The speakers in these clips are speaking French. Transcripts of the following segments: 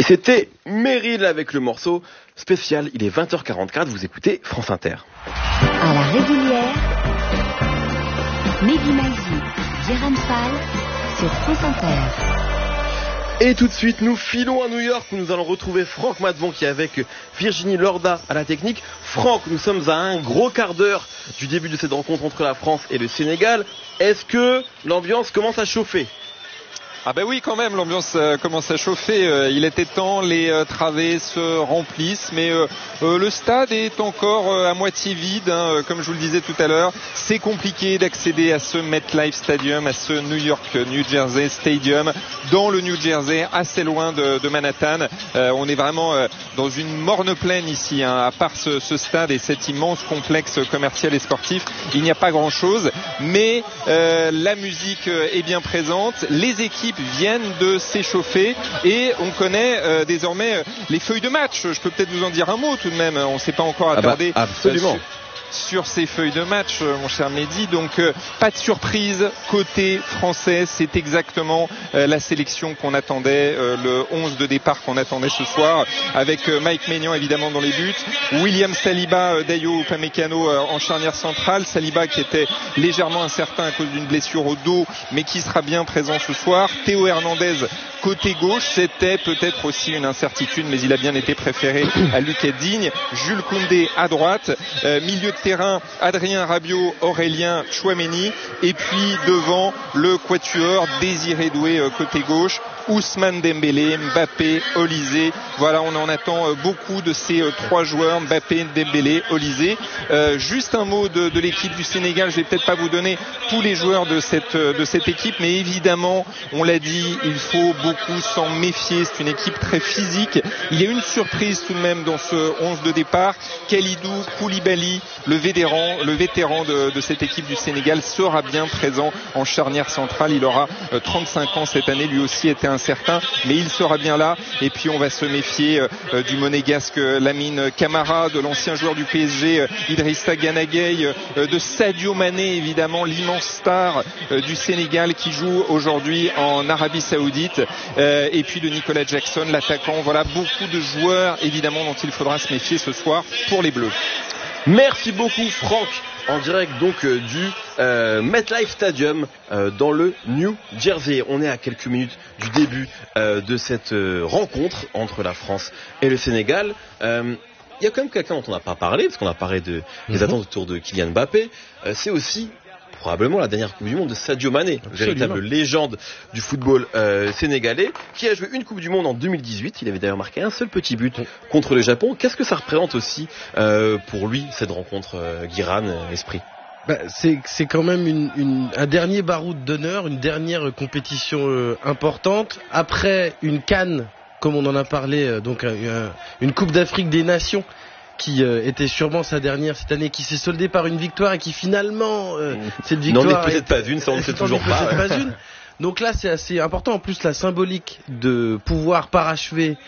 C'était Meryl avec le morceau spécial. Il est 20h44, vous écoutez France Inter. À la régulière, Mehdi Maizi, Jérôme Fall sur France Inter. Et tout de suite, nous filons à New York où nous allons retrouver Franck Matvon qui est avec Virginie Lorda à la technique. Franck, nous sommes à un gros quart d'heure du début de cette rencontre entre la France et le Sénégal. Est-ce que l'ambiance commence à chauffer ? Ah ben oui, quand même, l'ambiance commence à chauffer. Il était temps, les travées se remplissent, mais le stade est encore à moitié vide, hein, comme je vous le disais tout à l'heure. C'est compliqué d'accéder à ce MetLife Stadium, à ce New York-New Jersey Stadium, dans le New Jersey, assez loin de Manhattan. On est vraiment dans une morne plaine ici, hein. À part ce stade et cet immense complexe commercial et sportif, il n'y a pas grand-chose, mais la musique est bien présente, les équipes viennent de s'échauffer et on connaît désormais les feuilles de match. Je peux peut-être vous en dire un mot tout de même. On ne s'est pas encore attardé sur ces feuilles de match, mon cher Mehdi. Donc pas de surprise côté français, c'est exactement la sélection qu'on attendait, le 11 de départ qu'on attendait ce soir, avec Mike Maignan évidemment dans les buts, William Saliba, Dayo Upamecano en charnière centrale, Saliba qui était légèrement incertain à cause d'une blessure au dos mais qui sera bien présent ce soir, Théo Hernandez côté gauche, c'était peut-être aussi une incertitude mais il a bien été préféré à Lucas Digne, Jules Koundé à droite, milieu de terrain, Adrien Rabiot, Aurélien Tchouaméni, et puis devant le quatuor Désiré Doué côté gauche, Ousmane Dembélé, Mbappé, Olysée. Voilà, on en attend beaucoup de ces trois joueurs, Mbappé, Dembélé, Olysée. Juste un mot de l'équipe du Sénégal. Je vais peut-être pas vous donner tous les joueurs de cette équipe, mais évidemment, on l'a dit, il faut beaucoup s'en méfier. C'est une équipe très physique. Il y a une surprise tout de même dans ce 11 de départ. Kalidou Koulibaly, le vétéran de cette équipe du Sénégal, sera bien présent en charnière centrale. Il aura 35 ans cette année, lui aussi était incertain, mais il sera bien là. Et puis on va se méfier du monégasque Lamine Camara, de l'ancien joueur du PSG Idrissa Gana Gueye, de Sadio Mané évidemment, l'immense star du Sénégal qui joue aujourd'hui en Arabie Saoudite, et puis de Nicolas Jackson, l'attaquant. Voilà, beaucoup de joueurs évidemment dont il faudra se méfier ce soir pour les Bleus. Merci beaucoup Franck, en direct donc du MetLife Stadium dans le New Jersey. On est à quelques minutes du début de cette rencontre entre la France et le Sénégal. Il y a quand même quelqu'un dont on n'a pas parlé, parce qu'on a parlé des attentes autour de Kylian Mbappé. C'est aussi probablement la dernière Coupe du Monde de Sadio Mané, véritable légende du football sénégalais, qui a joué une Coupe du Monde en 2018. Il avait d'ailleurs marqué un seul petit but contre le Japon. Qu'est-ce que ça représente aussi pour lui, cette rencontre, Guiran, Esprit ? C'est quand même un dernier baroud d'honneur, une dernière compétition importante. Après une CAN, comme on en a parlé, donc une Coupe d'Afrique des Nations, qui était sûrement sa dernière cette année, qui s'est soldée par une victoire et qui finalement cette victoire n'en est peut-être pas une, ça on ne sait toujours pas. Donc là c'est assez important, en plus la symbolique de pouvoir parachever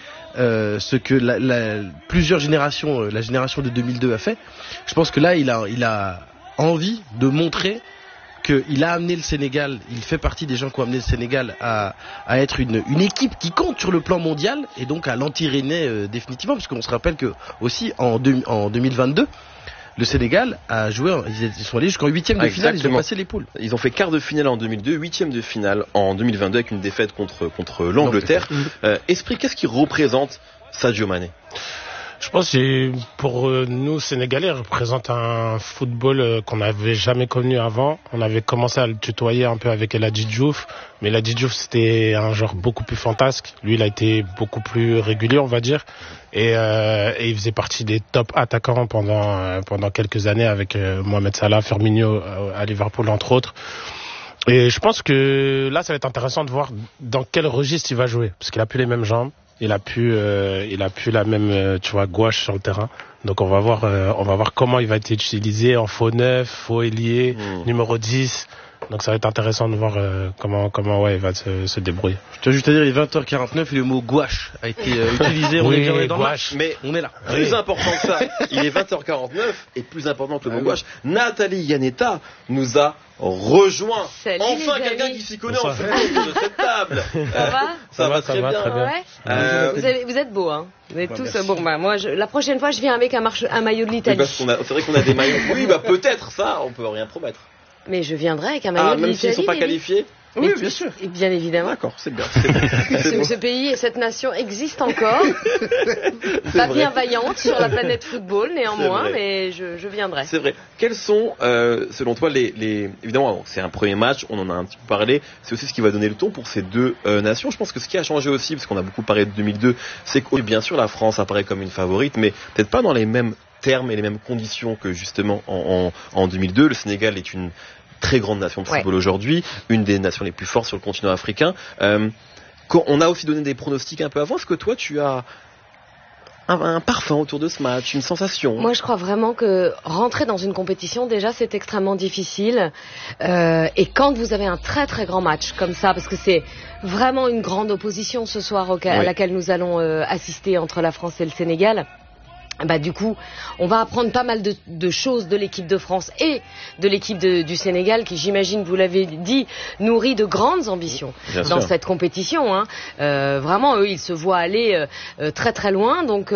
ce que plusieurs générations, la génération de 2002 a fait. Je pense que là il a envie de montrer qu'il a amené le Sénégal, il fait partie des gens qui ont amené le Sénégal à être une équipe qui compte sur le plan mondial et donc à l'entériner définitivement, parce qu'on se rappelle que aussi en 2022 le Sénégal a joué, ils sont allés jusqu'en 8e de finale, ils ont passé les poules. Ils ont fait quart de finale en 2002, 8e de finale en 2022 avec une défaite contre l'Angleterre. Esprit, qu'est-ce qui représente Sadio Mané ? Je pense que pour nous Sénégalais, représente un football qu'on n'avait jamais connu avant. On avait commencé à le tutoyer un peu avec El Hadji Diouf, mais El Hadji Diouf c'était un genre beaucoup plus fantasque. Lui il a été beaucoup plus régulier on va dire, et il faisait partie des top attaquants pendant quelques années avec Mohamed Salah, Firmino à Liverpool entre autres. Et je pense que là ça va être intéressant de voir dans quel registre il va jouer, parce qu'il a plus les mêmes jambes. Il a plus la même, gouache sur le terrain. Donc on va voir comment il va être utilisé en faux neuf, faux ailier, numéro 10. Donc ça va être intéressant de voir comment il va se débrouiller. Je tiens juste à dire, il est 20h49 et le mot gouache a été utilisé. On est bien dans le match, mais on est là. Plus important que ça, il est 20h49 et plus important que le mot gouache. Nathalie Yanetta nous a rejoint. Salut, enfin quelqu'un qui s'y connaît en football autour de cette table. Ça va très bien. Ouais. Vous êtes beaux, hein. Vous êtes tous bon. Bah moi, la prochaine fois, je viens avec un maillot de l'Italie. C'est vrai qu'on a des maillots. Oui, bah peut-être ça, on peut rien promettre. Mais je viendrai avec un maillot de l'Italie. Même s'ils ne sont pas qualifiés. Oui, bien sûr. Et bien évidemment. D'accord, c'est bien. Ce pays et cette nation existent encore. Pas bien vaillante sur la planète football, néanmoins, mais je viendrai. C'est vrai. Quels sont, selon toi, évidemment, c'est un premier match, on en a un petit peu parlé, c'est aussi ce qui va donner le ton pour ces deux nations. Je pense que ce qui a changé aussi, parce qu'on a beaucoup parlé de 2002, c'est que bien sûr la France apparaît comme une favorite, mais peut-être pas dans les mêmes termes et les mêmes conditions que justement en 2002. Le Sénégal est une très grande nation de football aujourd'hui, une des nations les plus fortes sur le continent africain. On a aussi donné des pronostics un peu avant. Est-ce que toi, tu as un parfum autour de ce match, une sensation? Moi, je crois vraiment que rentrer dans une compétition, déjà, c'est extrêmement difficile. Et quand vous avez un très très grand match comme ça, parce que c'est vraiment une grande opposition ce soir à laquelle nous allons assister entre la France et le Sénégal. Bah du coup, on va apprendre pas mal de choses de l'équipe de France et de l'équipe du Sénégal qui, j'imagine, vous l'avez dit, nourrit de grandes ambitions dans cette compétition. Hein. Vraiment, eux, ils se voient aller très très loin. Donc,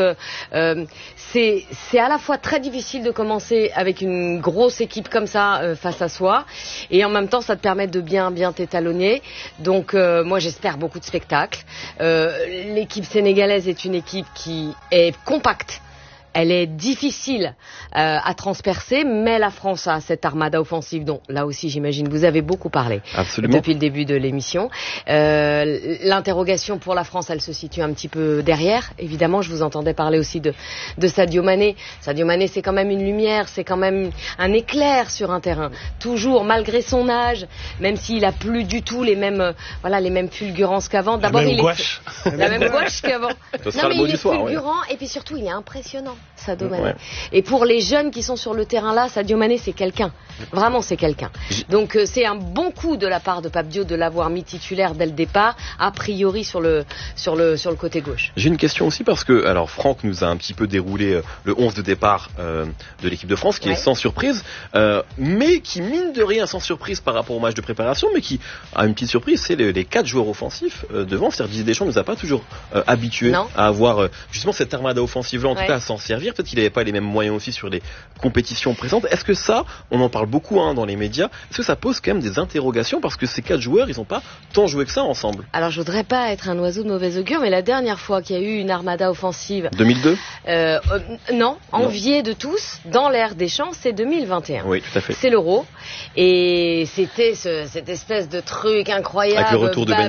c'est à la fois très difficile de commencer avec une grosse équipe comme ça face à soi, et en même temps, ça te permet de bien t'étalonner. Donc, moi, j'espère beaucoup de spectacles. L'équipe sénégalaise est une équipe qui est compacte. Elle est difficile à transpercer, mais la France a cette armada offensive dont, là aussi, j'imagine, vous avez beaucoup parlé. Absolument. Depuis le début de l'émission. L'interrogation pour la France, elle se situe un petit peu derrière. Évidemment, je vous entendais parler aussi de Sadio Mané. Sadio Mané, c'est quand même une lumière, c'est quand même un éclair sur un terrain. Toujours, malgré son âge, même s'il a plus du tout les mêmes fulgurances qu'avant. D'abord, la même gouache qu'avant. Non, mais il est fulgurant, et puis surtout, il est impressionnant. Sadio Mané. Ouais. Et pour les jeunes qui sont sur le terrain là, Sadio Mané, c'est quelqu'un. Vraiment, c'est quelqu'un. Donc, c'est un bon coup de la part de Pape Diop de l'avoir mis titulaire dès le départ, a priori sur le côté gauche. J'ai une question aussi parce que, alors, Franck nous a un petit peu déroulé le 11 de départ de l'équipe de France, qui est sans surprise, mais qui, mine de rien, sans surprise par rapport au match de préparation, mais qui a une petite surprise, c'est les 4 joueurs offensifs devant. C'est-à-dire, Didier Deschamps nous a pas toujours habitués à avoir justement cette armada offensive-là, en tout cas, à s'en servir. Peut-être qu'il n'avait pas les mêmes moyens aussi sur les compétitions présentes. Est-ce que ça, on en parle beaucoup dans les médias, est-ce que ça pose quand même des interrogations parce que ces 4 joueurs, ils n'ont pas tant joué que ça ensemble? Alors, je voudrais pas être un oiseau de mauvais augure, mais la dernière fois qu'il y a eu une armada offensive... 2002 Non, enviée de tous, dans l'ère des champs, c'est 2021. Oui, tout à fait. C'est l'Euro. Et c'était cette espèce de truc incroyable. Avec le retour de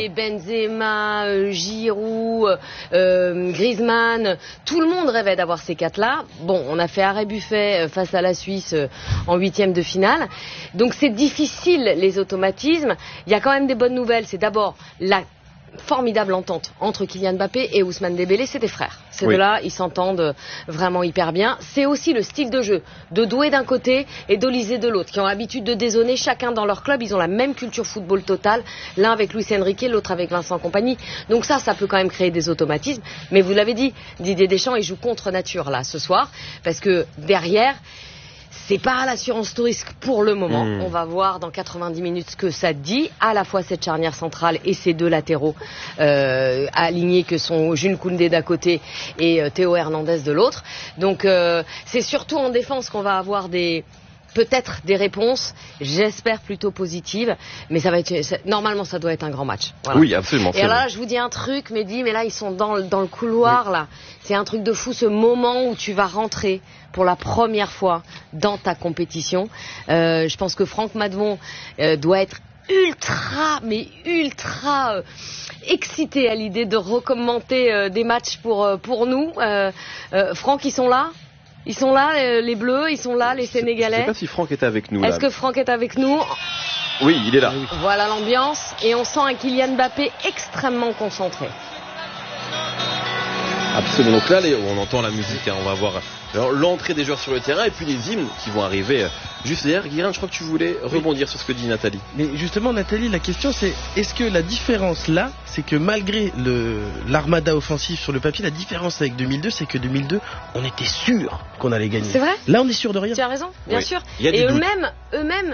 Benzema, Giroud, Griezmann. Tout le monde rêvait d'avoir ces 4-là. Bon, on a fait arrêt buffet face à la Suisse en 8e de finale. Donc c'est difficile, les automatismes. Il y a quand même des bonnes nouvelles. C'est d'abord la formidable entente entre Kylian Mbappé et Ousmane Dembélé. C'est des frères. Ces deux-là, ils s'entendent vraiment hyper bien. C'est aussi le style de jeu de Doué d'un côté et d'Olysée de l'autre, qui ont l'habitude de dézonner chacun dans leur club. Ils ont la même culture football totale, l'un avec Luis Enrique, l'autre avec Vincent Kompany. Donc ça peut quand même créer des automatismes. Mais vous l'avez dit, Didier Deschamps, il joue contre nature là ce soir, parce que derrière, c'est pas l'assurance tout risque pour le moment. On va voir dans 90 minutes ce que ça dit, à la fois cette charnière centrale et ces deux latéraux alignés que sont Jules Koundé d'un côté et Théo Hernandez de l'autre. Donc c'est surtout en défense qu'on va avoir peut-être des réponses, j'espère plutôt positives, mais normalement ça doit être un grand match. Voilà. Oui, absolument. Et là, je vous dis un truc, Mehdi, mais là ils sont dans le couloir là. C'est un truc de fou, ce moment où tu vas rentrer pour la première fois dans ta compétition. Je pense que Franck Madvon doit être ultra excité à l'idée de recommenter des matchs pour nous. Franck, ils sont là? Ils sont là, les Bleus, ils sont là, les Sénégalais. Je ne sais pas si Franck est avec nous. Est-ce que Franck est avec nous? Oui, il est là. Voilà l'ambiance. Et on sent un Kylian Mbappé extrêmement concentré. Absolument. Donc là, on entend la musique, hein, on va voir l'entrée des joueurs sur le terrain et puis les hymnes qui vont arriver juste derrière. Guérin, je crois que tu voulais rebondir sur ce que dit Nathalie. Mais justement, Nathalie, la question c'est, est-ce que la différence là, c'est que malgré l'armada offensive sur le papier, la différence avec 2002, c'est que 2002, on était sûr qu'on allait gagner. C'est vrai. Là, on est sûr de rien. Tu as raison, bien Oui. sûr. Il y a Et du doute. eux-mêmes,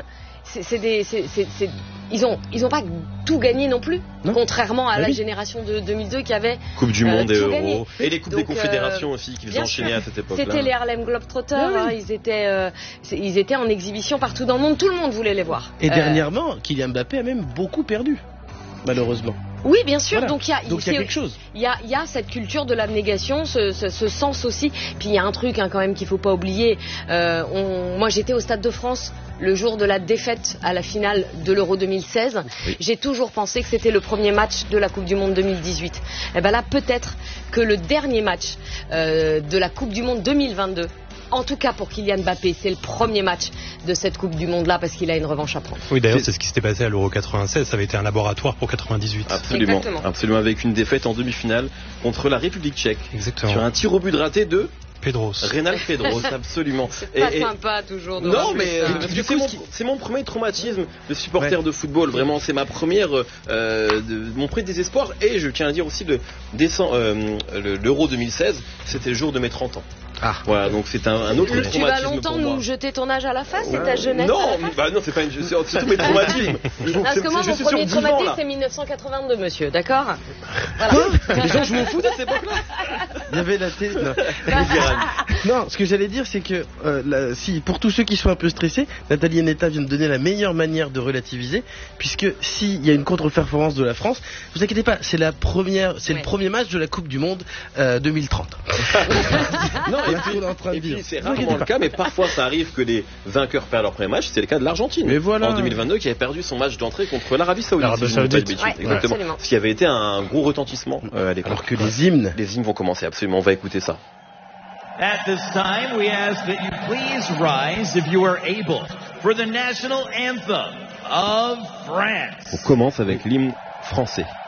ils ont pas tout gagné non plus, Non. contrairement à Ah la oui. génération de 2002 qui avait Coupe du Monde et tout Euro. gagné. Et les Coupes Donc, des Confédérations aussi qu'ils bien enchaînaient sûr. à cette époque-là. C'était les Harlem Globetrotters, Ah oui. ils étaient en exhibition partout dans le monde, tout le monde voulait les voir. Et dernièrement, Kylian Mbappé a même beaucoup perdu, malheureusement. Oui, bien sûr. Voilà. Donc il y a quelque chose. Il y a cette culture de l'abnégation, ce sens aussi. Puis il y a un truc quand même qu'il faut pas oublier. Moi, j'étais au Stade de France le jour de la défaite à la finale de l'Euro 2016. Oui. J'ai toujours pensé que c'était le premier match de la Coupe du Monde 2018. Et ben là, peut-être que le dernier match de la Coupe du Monde 2022. En tout cas pour Kylian Mbappé, c'est le premier match de cette Coupe du Monde là parce qu'il a une revanche à prendre. Oui, d'ailleurs, c'est ce qui s'était passé à l'Euro 96. Ça avait été un laboratoire pour 98. Absolument. Exactement. Absolument, avec une défaite en demi-finale contre la République tchèque. Exactement. Sur un tir au but raté de Pedros. Reynald Pedros, absolument. C'est pas sympa toujours de Non, rappeler mais ça. parce que c'est mon premier traumatisme de supporter de football. Vraiment, c'est ma première, mon premier désespoir. Et je tiens à dire aussi l'Euro 2016, c'était le jour de mes 30 ans. Ah. Voilà, donc c'est un autre traumatisme Tu vas pour longtemps moi. nous jeter ton âge à la face et ta jeunesse à Non, la face. bah non, c'est pas c'est surtout mes traumatismes. Parce que moi, Je mon suis sur premier 10 ans, traumatisme, là. c'est 1982, monsieur, d'accord? Les gens, je m'en fous de cette époque-là. Il y avait la télé. Non, ce que j'allais dire, c'est que si pour tous ceux qui sont un peu stressés, Nathalie Netta vient de donner la meilleure manière de relativiser, puisque s'il y a une contre-performance de la France, vous inquiétez pas, c'est le premier match de la Coupe du Monde 2030. Non, Voilà ce qu'on est en train de et dire. puis c'est Vous inquiétez rarement le pas. cas, mais parfois ça arrive que les vainqueurs perdent leur premier match. C'est le cas de l'Argentine. Mais voilà. En 2022, qui avait perdu son match d'entrée contre l'Arabie Saoudite. L'Arabie si je ne dis pas de Saoudite. bêtises. Ouais, Exactement. absolument. Ce qui avait été un gros retentissement à l'époque. Alors que les hymnes. Les hymnes vont commencer absolument. On va écouter ça. At this time, we ask that you please rise if you are able for the national anthem of France. On commence avec l'hymne français.